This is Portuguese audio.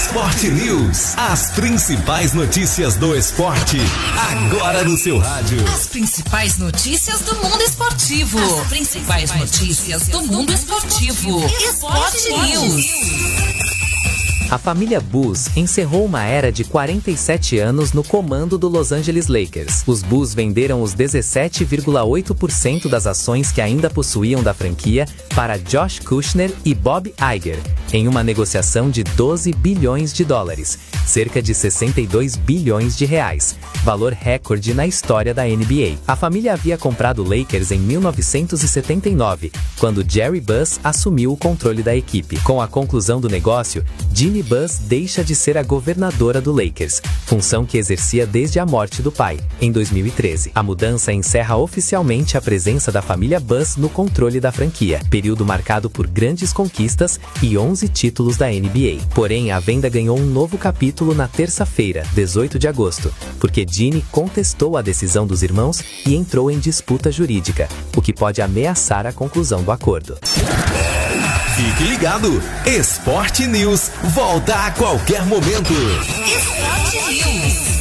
Esporte News. As principais notícias do esporte. Agora no seu rádio. As principais notícias do mundo esportivo. As principais notícias do mundo esportivo. Esporte News. A família Bulls encerrou uma era de 47 anos no comando do Los Angeles Lakers. Os Bulls venderam os 17,8% das ações que ainda possuíam da franquia para Josh Kushner e Bob Iger, em uma negociação de 12 bilhões de dólares, cerca de 62 bilhões de reais, valor recorde na história da NBA. A família havia comprado o Lakers em 1979, quando Jerry Buss assumiu o controle da equipe. Com a conclusão do negócio, Jeannie Buss deixa de ser a governadora do Lakers, função que exercia desde a morte do pai, em 2013. A mudança encerra oficialmente a presença da família Buss no controle da franquia, período marcado por grandes conquistas e 11 títulos da NBA. Porém, a venda ganhou um novo capítulo na terça-feira, 18 de agosto, porque Jeannie contestou a decisão dos irmãos e entrou em disputa jurídica, o que pode ameaçar a conclusão do acordo. Fique ligado, Esporte News volta a qualquer momento. Esporte News.